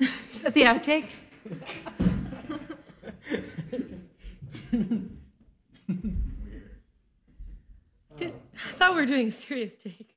Is that the outtake? I thought we were doing a serious take.